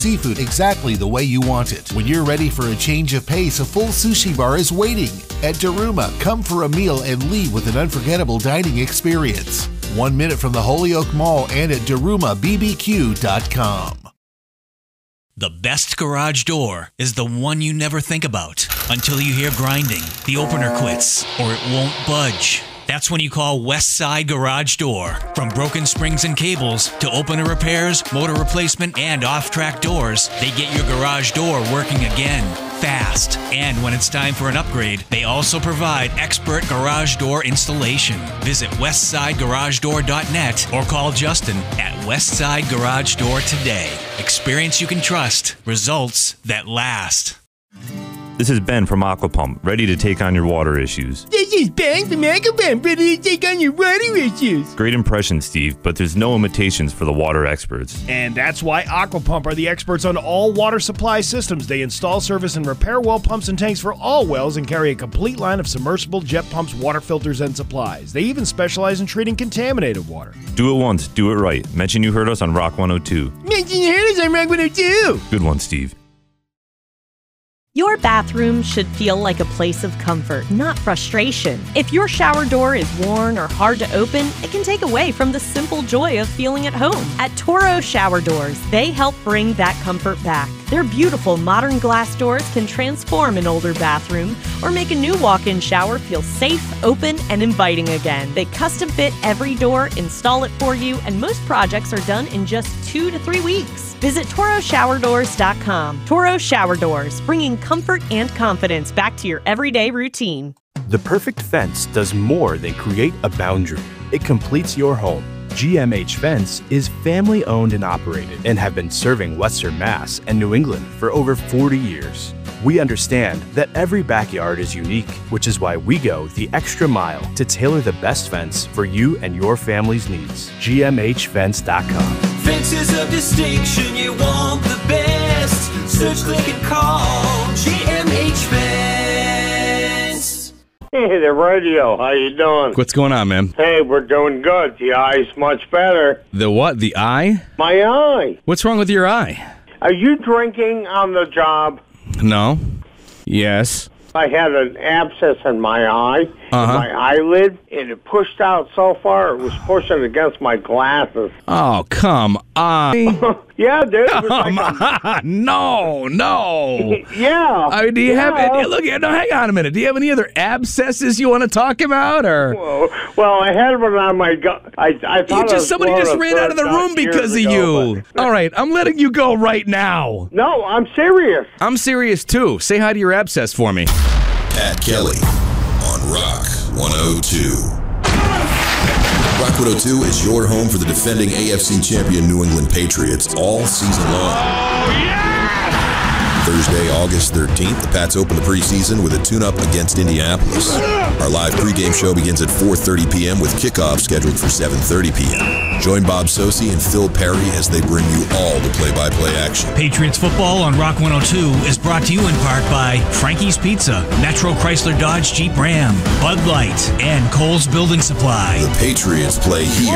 seafood exactly the way you want it. When you're ready for a change of pace, a full sushi bar is waiting. At Daruma, come for a meal and leave with an unforgettable dining experience. 1 minute from the Holyoke Mall and at DarumaBBQ.com. The best garage door is the one you never think about until you hear grinding, the opener quits, or it won't budge. That's when you call Westside Garage Door. From broken springs and cables to opener repairs, motor replacement, and off-track doors, they get your garage door working again, fast. And when it's time for an upgrade, they also provide expert garage door installation. Visit westsidegaragedoor.net or call Justin at Westside Garage Door today. Experience you can trust. Results that last. This is Ben from Aquapump, ready to take on your water issues. This is Ben from Aquapump, ready to take on your water issues. Great impression, Steve, but there's no imitations for the water experts. And that's why Aquapump are the experts on all water supply systems. They install, service, and repair well pumps and tanks for all wells and carry a complete line of submersible jet pumps, water filters, and supplies. They even specialize in treating contaminated water. Do it once, do it right. Mention you heard us on Rock 102. Mention you heard us on Rock 102. Good one, Steve. Your bathroom should feel like a place of comfort, not frustration. If your shower door is worn or hard to open, it can take away from the simple joy of feeling at home. At Toro Shower Doors, they help bring that comfort back. Their beautiful modern glass doors can transform an older bathroom or make a new walk-in shower feel safe, open, and inviting again. They custom fit every door, install it for you, and most projects are done in just 2 to 3 weeks. Visit ToroShowerDoors.com. Toro Shower Doors, bringing comfort and confidence back to your everyday routine. The perfect fence does more than create a boundary. It completes your home. GMH Fence is family owned and operated and have been serving Western Mass and New England for over 40 years. We understand that every backyard is unique, which is why we go the extra mile to tailor the best fence for you and your family's needs. GMHFence.com. Fences of distinction, you want the best. Search, click, and call GMH Fence. Hey, the radio. How you doing? What's going on, man? Hey, we're doing good. The eye's much better. The what? The eye? My eye. What's wrong with your eye? Are you drinking on the job? No. Yes. I had an abscess in my eye, my eyelid, and it pushed out so far it was pushing against my glasses. Oh, come on. Yeah, dude. No. Yeah. I mean, do you have any, look, no, hang on a minute. Do you have any other abscesses you want to talk about, or? Well, I had one on my gut. I thought somebody just ran out of the room because of you. All right, I'm letting you go right now. No, I'm serious. I'm serious too. Say hi to your abscess for me. Pat Kelly on Rock 102. Rock 102 is your home for the defending AFC champion New England Patriots all season long. Oh, yeah! Thursday, August 13th, the Pats open the preseason with a tune-up against Indianapolis. Our live pregame show begins at 4:30 p.m. with kickoff scheduled for 7:30 p.m. Join Bob Sosi and Phil Perry as they bring you all the play-by-play action. Patriots football on Rock 102 is brought to you in part by Frankie's Pizza, Metro Chrysler Dodge Jeep Ram, Bud Light, and Kohl's Building Supply. The Patriots play here.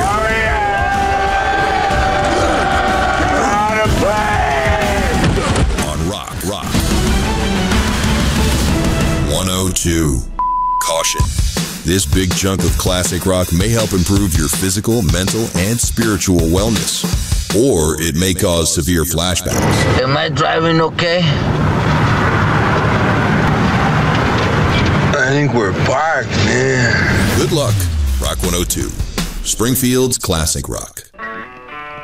On Rock 102. Caution. This big chunk of classic rock may help improve your physical, mental, and spiritual wellness. Or it may cause severe flashbacks. Am I driving okay? I think we're parked, man. Good luck. Rock 102. Springfield's classic rock.